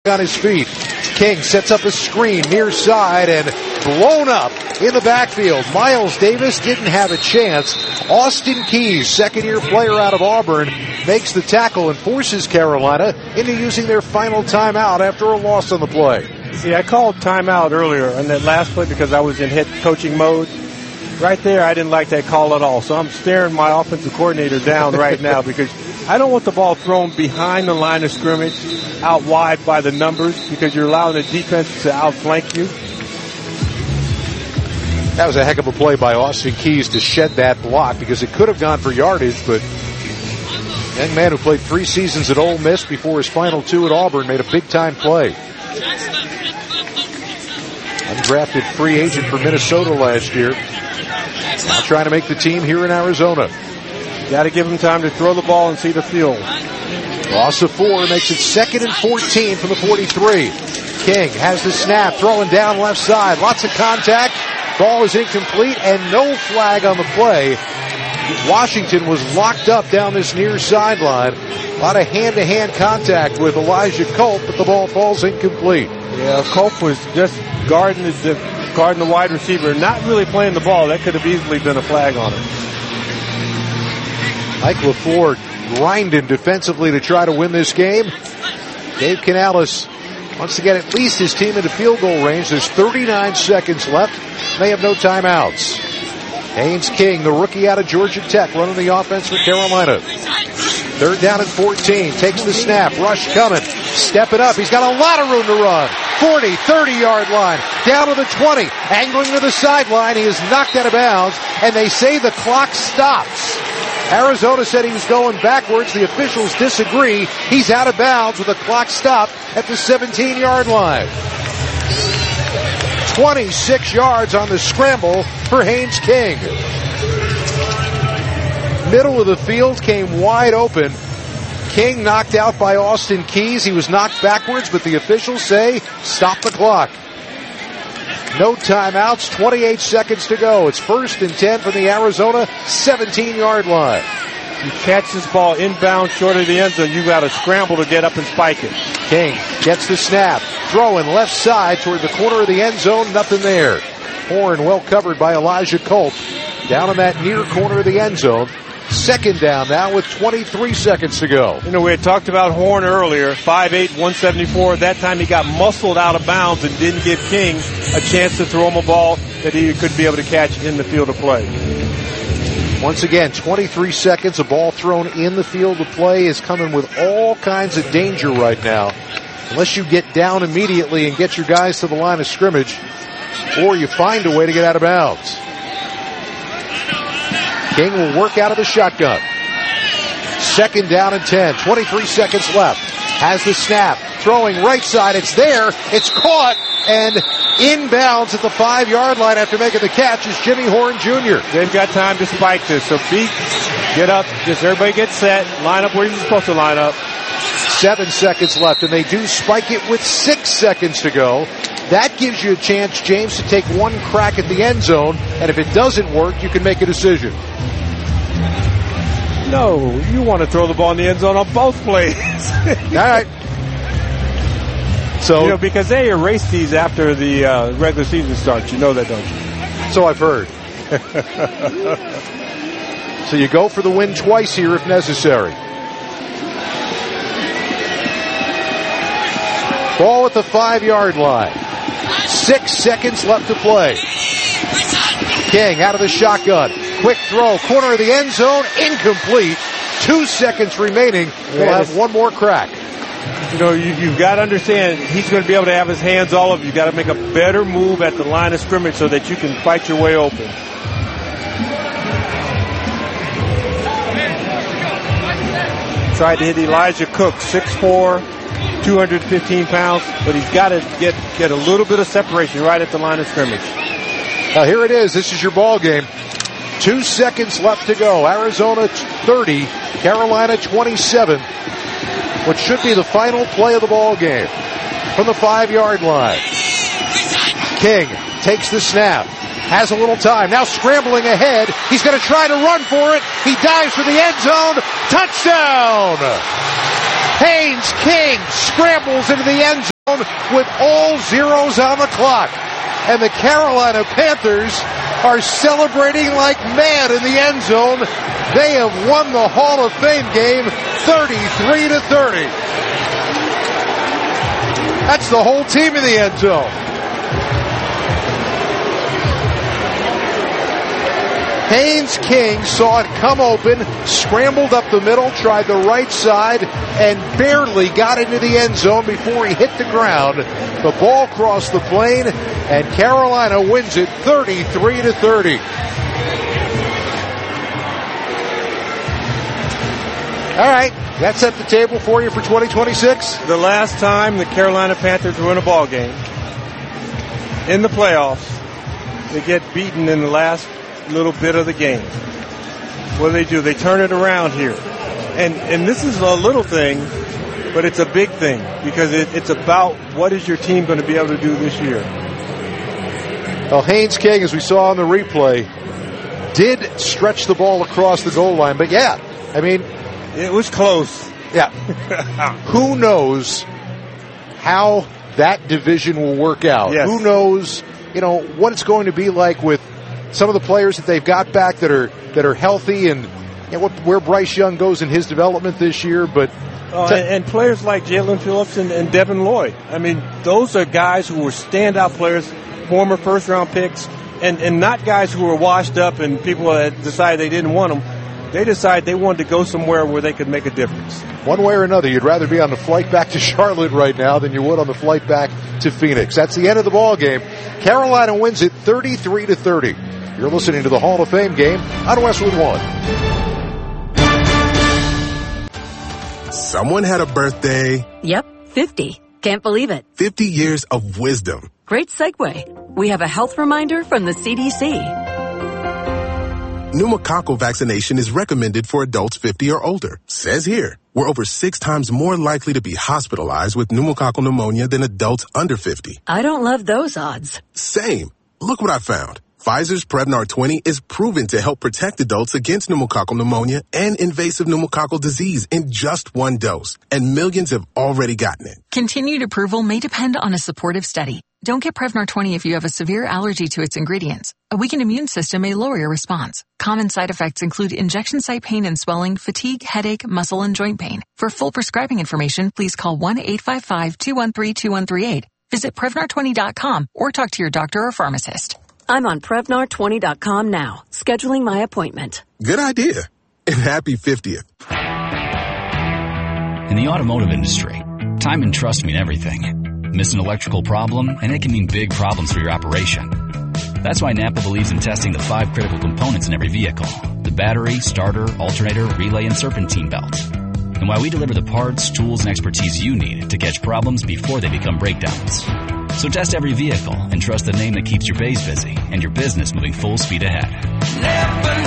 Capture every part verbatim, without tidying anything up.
on his feet. King sets up a screen near side and blown up in the backfield. Miles Davis didn't have a chance. Austin Keys, second-year player out of Auburn, makes the tackle and forces Carolina into using their final timeout after a loss on the play. See, I called timeout earlier on that last play because I was in head coaching mode. Right there, I didn't like that call at all. So I'm staring my offensive coordinator down right now because I don't want the ball thrown behind the line of scrimmage, out wide by the numbers, because you're allowing the defense to outflank you. That was a heck of a play by Austin Keys to shed that block because it could have gone for yardage, but a young man who played three seasons at Ole Miss before his final two at Auburn made a big-time play. Undrafted free agent for Minnesota last year. Now trying to make the team here in Arizona. Got to give him time to throw the ball and see the field. Loss of four makes it second and fourteen from the forty-three. King has the snap, throwing down left side. Lots of contact. Ball is incomplete and no flag on the play. Washington was locked up down this near sideline. A lot of hand-to-hand contact with Elijah Culp, but the ball falls incomplete. Yeah, Culp was just guarding the, guarding the wide receiver, not really playing the ball. That could have easily been a flag on him. Mike LaFleur grinding defensively to try to win this game. Dave Canales wants to get at least his team into field goal range. There's thirty-nine seconds left. They have no timeouts. Haynes King, the rookie out of Georgia Tech, running the offense for Carolina. Third down and fourteen. Takes the snap. Rush coming. Step it up. He's got a lot of room to run. forty, thirty-yard line. Down to the twenty. Angling to the sideline. He is knocked out of bounds, and they say the clock stops. Arizona said he was going backwards. The officials disagree. He's out of bounds with the clock stopped at the seventeen-yard line. twenty-six yards on the scramble for Haynes King. Middle of the field came wide open. King knocked out by Austin Keys. He was knocked backwards, but the officials say stop the clock. No timeouts, twenty-eight seconds to go. It's first and ten from the Arizona seventeen-yard line. You catch this ball inbound short of the end zone, you got to scramble to get up and spike it. King gets the snap, throwing left side toward the corner of the end zone, nothing there. Horn well covered by Elijah Culp down in that near corner of the end zone. Second down now with twenty-three seconds to go. You know, we had talked about Horn earlier, five eight, one seventy-four. That time he got muscled out of bounds and didn't give King a chance to throw him a ball that he could be able to catch in the field of play. Once again, twenty-three seconds, a ball thrown in the field of play is coming with all kinds of danger right now. Unless you get down immediately and get your guys to the line of scrimmage, or you find a way to get out of bounds. King will work out of the shotgun. Second down and ten. twenty-three seconds left. Has the snap. Throwing right side. It's there. It's caught and inbounds at the five-yard line after making the catch is Jimmy Horn Junior They've got time to spike this. So beat, get up. Just everybody get set. Line up where you're supposed to line up. Seven seconds left, and they do spike it with six seconds to go. That gives you a chance, James, to take one crack at the end zone, and if it doesn't work, you can make a decision. No, you want to throw the ball in the end zone on both plays. All right. So, you know, because they erase these after the uh, regular season starts. You know that, don't you? So I've heard. So you go for the win twice here if necessary. Ball at the five-yard line. Six seconds left to play. King out of the shotgun. Quick throw. Corner of the end zone. Incomplete. Two seconds remaining. We'll have one more crack. You know, you, you've got to understand he's going to be able to have his hands all over. You've got to make a better move at the line of scrimmage so that you can fight your way open. Tried to hit Elijah Cook, six four, two hundred fifteen pounds, but he's got to get, get a little bit of separation right at the line of scrimmage. Now here it is. This is your ball game. Two seconds left to go. Arizona thirty, Carolina twenty-seven. What should be the final play of the ball game from the five-yard line. King takes the snap, has a little time, now scrambling ahead. He's going to try to run for it. He dives for the end zone. Touchdown! Haynes King scrambles into the end zone. with all zeros on the clock. And the Carolina Panthers are celebrating like mad in the end zone. They have won the Hall of Fame game thirty-three to thirty. That's the whole team in the end zone. Haynes King saw it come open, scrambled up the middle, tried the right side, and barely got into the end zone before he hit the ground. The ball crossed the plane, and Carolina wins it thirty-three to thirty. All right, that set the table for you for twenty twenty-six. The last time the Carolina Panthers win a ball game in the playoffs, they get beaten in the last little bit of the game. What do they do? They turn it around here. And and this is a little thing, but it's a big thing because it, it's about what is your team going to be able to do this year. Well, Haynes King, as we saw on the replay, did stretch the ball across the goal line. But, yeah, I mean, it was close. Yeah. Who knows how that division will work out? Yes. Who knows, you know, what it's going to be like with some of the players that they've got back that are that are healthy, and you know, what, where Bryce Young goes in his development this year. But uh, t- and, and players like Jalen Phillips and, and Devin Lloyd. I mean, those are guys who were standout players, former first-round picks, and, and not guys who were washed up and people that decided they didn't want them. They decided they wanted to go somewhere where they could make a difference. One way or another, you'd rather be on the flight back to Charlotte right now than you would on the flight back to Phoenix. That's the end of the ball game. Carolina wins it thirty-three to thirty. You're listening to the Hall of Fame game on Westwood One. Someone had a birthday. Yep, fifty. Can't believe it. fifty years of wisdom. Great segue. We have a health reminder from the C D C. Pneumococcal vaccination is recommended for adults fifty or older. Says here, we're over six times more likely to be hospitalized with pneumococcal pneumonia than adults under fifty. I don't love those odds. Same. Look what I found. Pfizer's Prevnar twenty is proven to help protect adults against pneumococcal pneumonia and invasive pneumococcal disease in just one dose. And millions have already gotten it. Continued approval may depend on a supportive study. Don't get Prevnar twenty if you have a severe allergy to its ingredients. A weakened immune system may lower your response. Common side effects include injection site pain and swelling, fatigue, headache, muscle, and joint pain. For full prescribing information, please call one eight five five, two one three, two one three eight. Visit Prevnar twenty dot com or talk to your doctor or pharmacist. I'm on Prevnar twenty dot com now, scheduling my appointment. Good idea. And happy fiftieth. In the automotive industry, time and trust mean everything. Miss an electrical problem, and it can mean big problems for your operation. That's why Napa believes in testing the five critical components in every vehicle: the battery, starter, alternator, relay, and serpentine belt. And why we deliver the parts, tools, and expertise you need to catch problems before they become breakdowns. So test every vehicle and trust the name that keeps your bays busy and your business moving full speed ahead. Never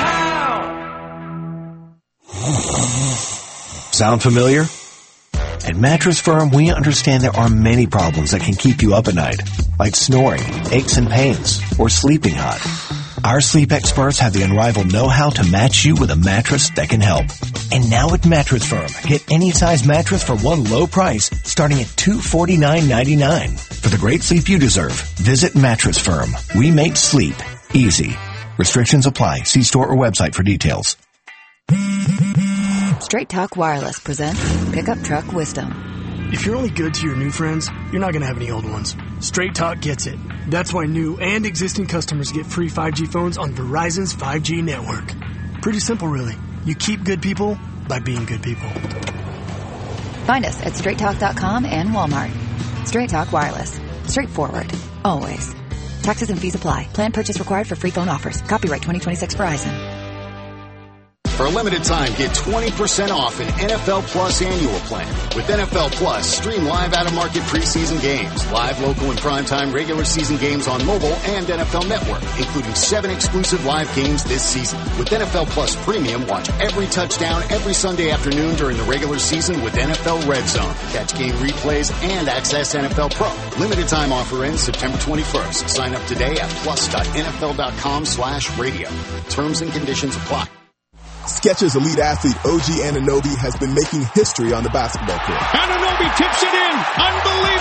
know how. Sound familiar? At Mattress Firm, we understand there are many problems that can keep you up at night, like snoring, aches and pains, or sleeping hot. Our sleep experts have the unrivaled know-how to match you with a mattress that can help. And now at Mattress Firm, get any size mattress for one low price, starting at two hundred forty-nine ninety-nine. For the great sleep you deserve, visit Mattress Firm. We make sleep easy. Restrictions apply. See store or website for details. Straight Talk Wireless presents Pickup Truck Wisdom. If you're only good to your new friends, you're not going to have any old ones. Straight Talk gets it. That's why new and existing customers get free five G phones on Verizon's five G network. Pretty simple, really. You keep good people by being good people. Find us at straight talk dot com and Walmart. Straight Talk Wireless. Straightforward. Always. Taxes and fees apply. Plan purchase required for free phone offers. Copyright twenty twenty-six Verizon. For a limited time, get twenty percent off an N F L Plus annual plan. With N F L Plus, stream live out-of-market preseason games, live local and primetime regular season games on mobile and N F L Network, including seven exclusive live games this season. With N F L Plus Premium, watch every touchdown every Sunday afternoon during the regular season with N F L Red Zone. Catch game replays and access N F L Pro. Limited time offer ends September twenty-first. Sign up today at plus dot N F L dot com slash radio. Terms and conditions apply. Skechers elite athlete O G Anunoby has been making history on the basketball court. Anunoby tips it in. Unbelievable.